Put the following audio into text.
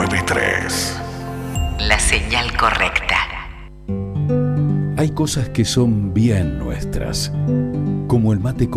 93. La señal correcta. Hay cosas que son bien nuestras, como el mate